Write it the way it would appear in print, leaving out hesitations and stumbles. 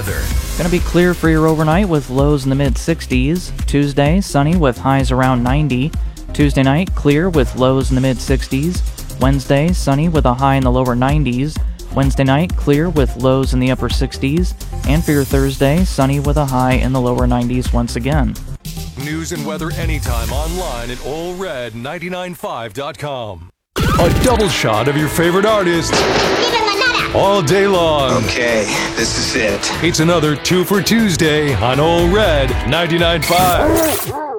weather. Going to be clear for your overnight with lows in the mid-60s. Tuesday, sunny with highs around 90. Tuesday night, clear with lows in the mid-60s. Wednesday, sunny with a high in the lower 90s. Wednesday night, clear with lows in the upper 60s. And for your Thursday, sunny with a high in the lower 90s once again. News and weather anytime online at allred995.com. A double shot of your favorite artist all day long. Okay, this is it. It's another 2 for Tuesday on All Red 99.5.